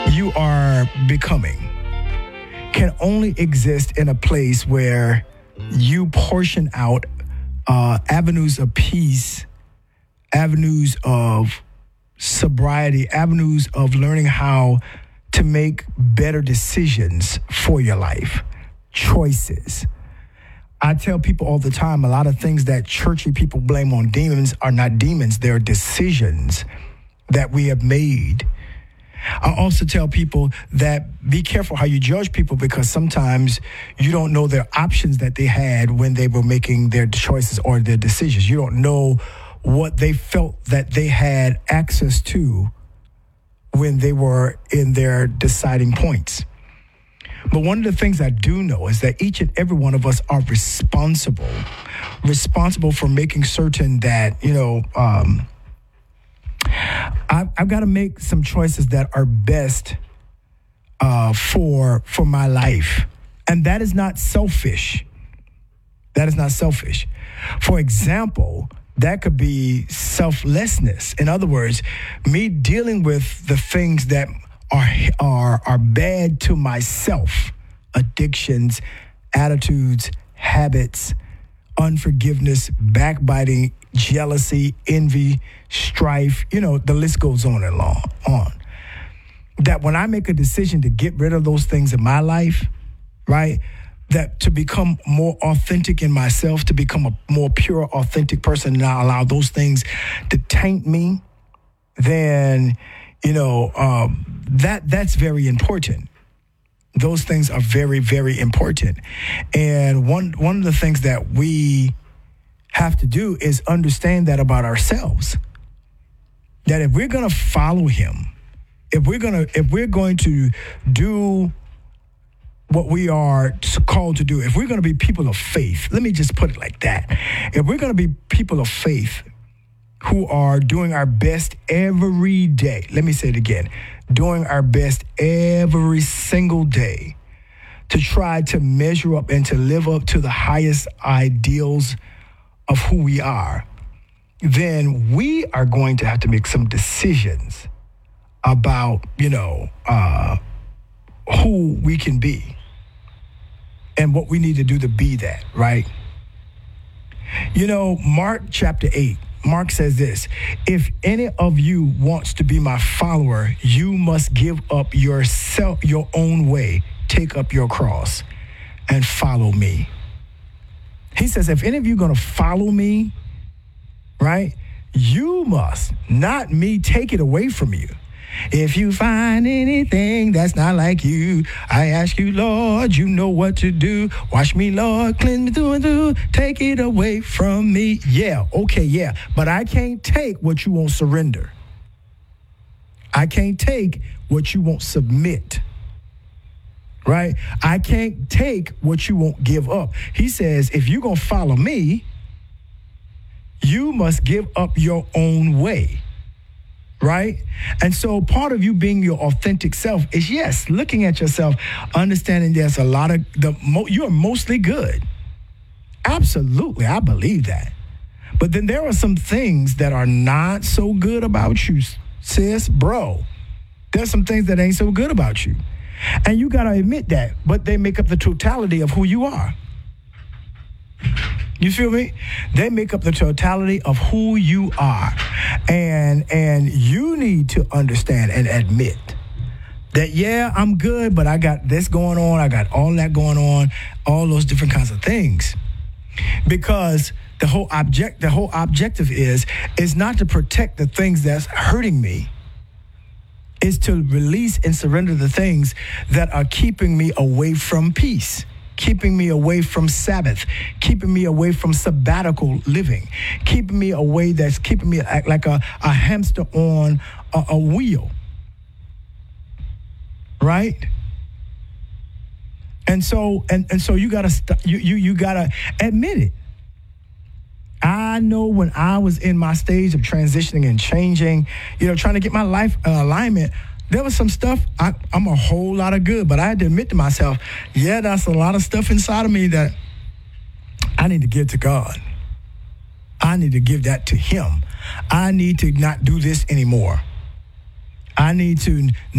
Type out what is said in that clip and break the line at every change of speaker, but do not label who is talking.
you are becoming can only exist in a place where you portion out avenues of peace, avenues of sobriety, avenues of learning how to make better decisions for your life, choices. I tell people all the time, a lot of things that churchy people blame on demons are not demons, they're decisions that we have made. I also tell people that be careful how you judge people, because sometimes you don't know their options that they had when they were making their choices or their decisions. You don't know what they felt that they had access to when they were in their deciding points. But one of the things I do know is that each and every one of us are responsible for making certain that, I've got to make some choices that are best for my life. And that is not selfish. That is not selfish. For example, that could be selflessness. In other words, me dealing with the things that are bad to myself, addictions, attitudes, habits, unforgiveness, backbiting, jealousy, envy, strife, the list goes on and on. That when I make a decision to get rid of those things in my life, right, that to become more authentic in myself, to become a more pure, authentic person, and not allow those things to taint me, then that's very important. Those things are very, very important. And one of the things that we have to do is understand that about ourselves. That if we're going to follow him, if we're going to do what we are called to do, if we're going to be people of faith, let me just put it like that. If we're going to be people of faith who are doing our best every day, let me say it again, doing our best every single day to try to measure up and to live up to the highest ideals of who we are, then we are going to have to make some decisions about, who we can be and what we need to do to be that, right? Mark chapter 8, Mark says this: if any of you wants to be my follower, you must give up your own way, take up your cross, and follow me. He says, if any of you are going to follow me, right, you must, not me take it away from you. If you find anything that's not like you, I ask you, Lord, you know what to do. Wash me, Lord, cleanse me through and through. Take it away from me. Yeah, okay, yeah. But I can't take what you won't surrender. I can't take what you won't submit. Right? I can't take what you won't give up. He says, if you're going to follow me, you must give up your own way. Right? And so part of you being your authentic self is, yes, looking at yourself, understanding there's a lot of, you're mostly good. Absolutely. I believe that. But then there are some things that are not so good about you, sis, bro. There's some things that ain't so good about you. And you got to admit that, but they make up the totality of who you are. You feel me? They make up the totality of who you are. And you need to understand and admit that, yeah, I'm good, but I got this going on. I got all that going on, all those different kinds of things. Because the whole objective is not to protect the things that's hurting me. Is to release and surrender the things that are keeping me away from peace, keeping me away from Sabbath, keeping me away from sabbatical living, keeping me away, that's keeping me like a hamster on a wheel, right? And so you gotta you gotta admit it. I know when I was in my stage of transitioning and changing, trying to get my life alignment, there was some stuff, I'm a whole lot of good, but I had to admit to myself, yeah, that's a lot of stuff inside of me that I need to give to God. I need to give that to him. I need to not do this anymore. I need to